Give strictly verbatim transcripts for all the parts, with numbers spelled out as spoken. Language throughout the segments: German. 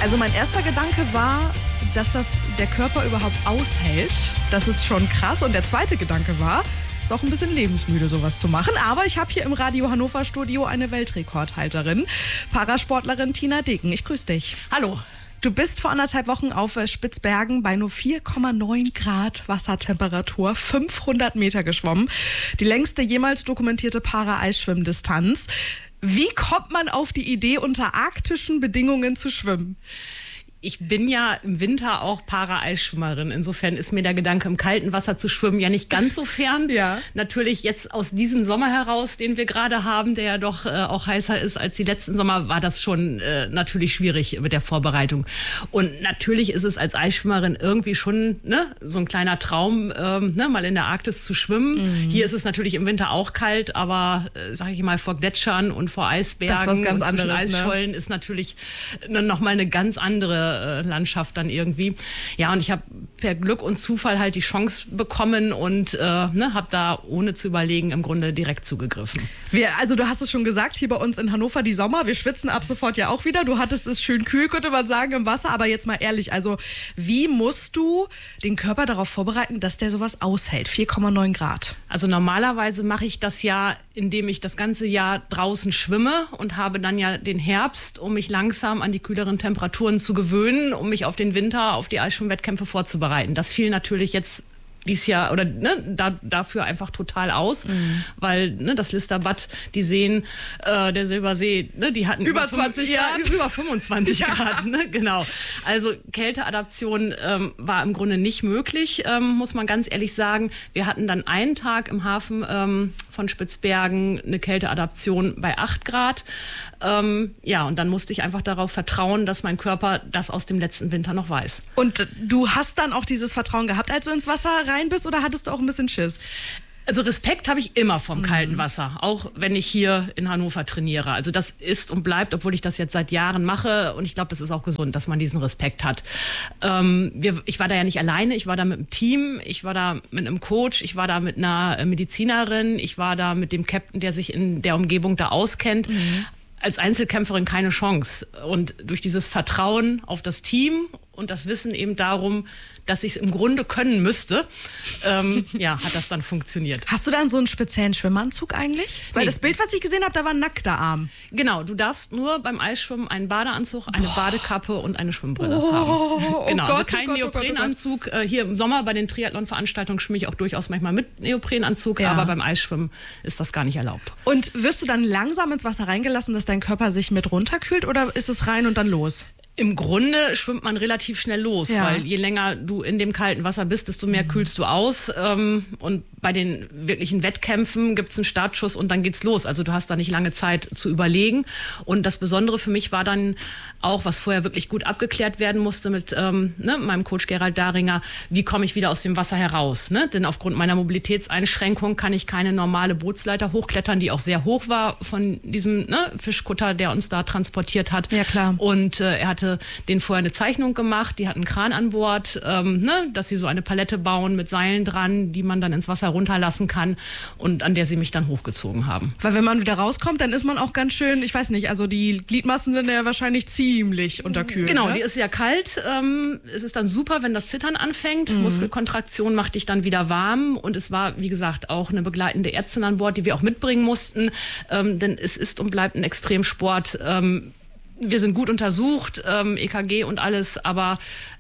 Also mein erster Gedanke war, dass das der Körper überhaupt aushält. Das ist schon krass. Und der zweite Gedanke war, ist auch ein bisschen lebensmüde, sowas zu machen. Aber ich habe hier im Radio Hannover Studio eine Weltrekordhalterin, Parasportlerin Tina Degen. Ich grüße dich. Hallo. Du bist vor anderthalb Wochen auf Spitzbergen bei nur vier Komma neun Grad Wassertemperatur fünfhundert Meter geschwommen. Die längste jemals dokumentierte Para-Eisschwimmdistanz. Wie kommt man auf die Idee, unter arktischen Bedingungen zu schwimmen? Ich bin ja im Winter auch Para-Eisschwimmerin. Insofern ist mir der Gedanke, im kalten Wasser zu schwimmen, ja nicht ganz so fern. Ja. Natürlich jetzt aus diesem Sommer heraus, den wir gerade haben, der ja doch äh, auch heißer ist als die letzten Sommer, war das schon äh, natürlich schwierig mit der Vorbereitung. Und natürlich ist es als Eisschwimmerin irgendwie schon ne, so ein kleiner Traum, ähm, ne, mal in der Arktis zu schwimmen. Mhm. Hier ist es natürlich im Winter auch kalt, aber äh, sage ich mal, vor Gletschern und vor Eisbergen das was ganz und zwischen anderes, Eisschollen ne? ist natürlich noch mal eine ganz andere Landschaft dann irgendwie. Ja, und ich habe per Glück und Zufall halt die Chance bekommen und äh, ne, habe da ohne zu überlegen im Grunde direkt zugegriffen. Wir, also du hast es schon gesagt, hier bei uns in Hannover die Sommer, wir schwitzen ab sofort ja auch wieder. Du hattest es schön kühl, könnte man sagen, im Wasser. Aber jetzt mal ehrlich, also wie musst du den Körper darauf vorbereiten, dass der sowas aushält? vier Komma neun Grad. Also normalerweise mache ich das ja, indem ich das ganze Jahr draußen schwimme und habe dann ja den Herbst, um mich langsam an die kühleren Temperaturen zu gewöhnen, um mich auf den Winter, auf die Eisschwimmwettkämpfe vorzubereiten. Das fiel natürlich jetzt dies Jahr oder ne, da, dafür einfach total aus, mhm. weil ne, das Listerbad, die Seen, äh, der Silbersee, ne, die hatten über zwanzig Grad, ja, über fünfundzwanzig ja. Grad, ne, genau. Also Kälteadaption ähm, war im Grunde nicht möglich, ähm, muss man ganz ehrlich sagen. Wir hatten dann einen Tag im Hafen ähm, von Spitzbergen eine Kälteadaption bei acht Grad. Ähm, ja, und dann musste ich einfach darauf vertrauen, dass mein Körper das aus dem letzten Winter noch weiß. Und du hast dann auch dieses Vertrauen gehabt, als du ins Wasser rein bist, oder hattest du auch ein bisschen Schiss? Also Respekt habe ich immer vom kalten Wasser, auch wenn ich hier in Hannover trainiere. Also das ist und bleibt, obwohl ich das jetzt seit Jahren mache. Und ich glaube, das ist auch gesund, dass man diesen Respekt hat. Ähm, wir, ich war da ja nicht alleine, ich war da mit einem Team, ich war da mit einem Coach, ich war da mit einer Medizinerin, ich war da mit dem Captain, der sich in der Umgebung da auskennt. Mhm. Als Einzelkämpferin keine Chance. Und durch dieses Vertrauen auf das Team und das Wissen eben darum, dass ich es im Grunde können müsste, ähm, ja, hat das dann funktioniert. Hast du dann so einen speziellen Schwimmanzug eigentlich? Weil nee. Das Bild, was ich gesehen habe, da war ein nackter Arm. Genau, du darfst nur beim Eisschwimmen einen Badeanzug, eine Boah. Badekappe und eine Schwimmbrille oh, haben. Genau, oh Gott, also kein oh Gott, Neoprenanzug. Oh Gott. Hier im Sommer bei den Triathlon-Veranstaltungen schwimme ich auch durchaus manchmal mit Neoprenanzug, ja. aber beim Eisschwimmen ist das gar nicht erlaubt. Und wirst du dann langsam ins Wasser reingelassen, dass dein Körper sich mit runterkühlt, oder ist es rein und dann los? Im Grunde schwimmt man relativ schnell los, ja. weil je länger du in dem kalten Wasser bist, desto mehr kühlst du aus. Und bei den wirklichen Wettkämpfen gibt es einen Startschuss und dann geht's los. Also du hast da nicht lange Zeit zu überlegen. Und das Besondere für mich war dann auch, was vorher wirklich gut abgeklärt werden musste mit ähm, ne, meinem Coach Gerald Daringer, wie komme ich wieder aus dem Wasser heraus? Ne? Denn aufgrund meiner Mobilitätseinschränkung kann ich keine normale Bootsleiter hochklettern, die auch sehr hoch war von diesem ne, Fischkutter, der uns da transportiert hat. Ja, klar. Und äh, er hatte denen vorher eine Zeichnung gemacht, die hatten einen Kran an Bord, ähm, ne, dass sie so eine Palette bauen mit Seilen dran, die man dann ins Wasser runterlassen kann und an der sie mich dann hochgezogen haben. Weil wenn man wieder rauskommt, dann ist man auch ganz schön, ich weiß nicht, also die Gliedmaßen sind ja wahrscheinlich ziemlich unterkühlt. Genau, ne? Die ist ja kalt. Ähm, es ist dann super, wenn das Zittern anfängt. Mhm. Muskelkontraktion macht dich dann wieder warm. Und es war, wie gesagt, auch eine begleitende Ärztin an Bord, die wir auch mitbringen mussten. Ähm, denn es ist und bleibt ein Extremsport. Ähm, wir sind gut untersucht, ähm, E K G und alles, aber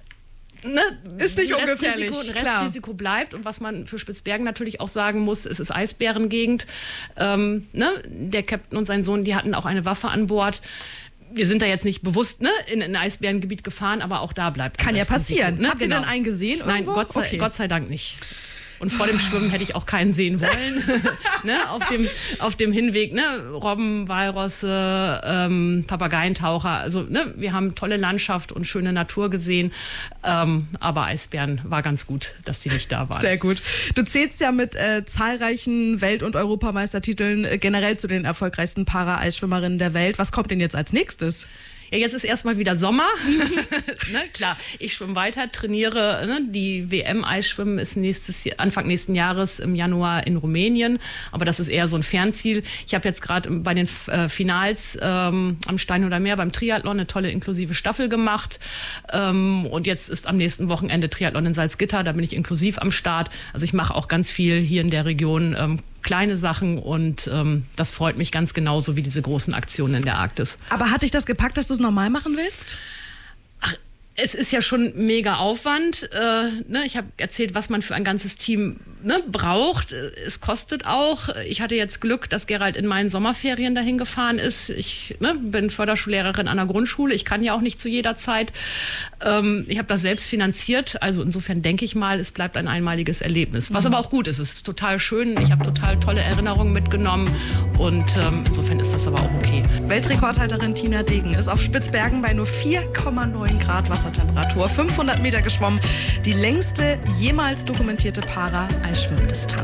Ne, ist nicht ein ungefährlich. Restrisiko, ein Restrisiko bleibt. Und was man für Spitzbergen natürlich auch sagen muss, es ist Eisbärengegend. Ähm, ne, der Captain und sein Sohn, die hatten auch eine Waffe an Bord. Wir sind da jetzt nicht bewusst ne, in ein Eisbärengebiet gefahren, aber auch da bleibt Kann ja passieren. Ne? Habt genau. ihr denn einen gesehen irgendwo? Nein, Gott sei, okay. Gott sei Dank nicht. Und vor dem Schwimmen hätte ich auch keinen sehen wollen. ne, auf, dem, auf dem Hinweg, ne, Robben, Walrosse, ähm, Papageientaucher. Also ne, wir haben tolle Landschaft und schöne Natur gesehen. Ähm, aber Eisbären war ganz gut, dass die nicht da waren. Sehr gut. Du zählst ja mit äh, zahlreichen Welt- und Europameistertiteln äh, generell zu den erfolgreichsten Para-Eisschwimmerinnen der Welt. Was kommt denn jetzt als nächstes? Ja, jetzt ist erstmal wieder Sommer. Ne, klar, ich schwimme weiter, trainiere. Ne, die W M-Eisschwimmen ist nächstes, Anfang nächsten Jahres im Januar in Rumänien. Aber das ist eher so ein Fernziel. Ich habe jetzt gerade bei den äh, Finals ähm, am Steinhuder Meer beim Triathlon eine tolle inklusive Staffel gemacht. Ähm, und jetzt ist am nächsten Wochenende Triathlon in Salzgitter. Da bin ich inklusiv am Start. Also ich mache auch ganz viel hier in der Region. Ähm, kleine Sachen und ähm, das freut mich ganz genauso wie diese großen Aktionen in der Arktis. Aber hat dich das gepackt, dass du es normal machen willst? Ach, es ist ja schon mega Aufwand. Äh, ne? Ich habe erzählt, was man für ein ganzes Team ne, braucht. Es kostet auch. Ich hatte jetzt Glück, dass Gerald in meinen Sommerferien dahin gefahren ist. Ich ne, bin Förderschullehrerin an der Grundschule. Ich kann ja auch nicht zu jeder Zeit. Ähm, ich habe das selbst finanziert. Also insofern denke ich mal, es bleibt ein einmaliges Erlebnis. Was aber auch gut ist. Es ist total schön. Ich habe total tolle Erinnerungen mitgenommen. Und ähm, insofern ist das aber auch okay. Weltrekordhalterin Tina Degen ist auf Spitzbergen bei nur vier Komma neun Grad Wassertemperatur fünfhundert Meter geschwommen. Die längste jemals dokumentierte Para-Eisschwimmdistanz.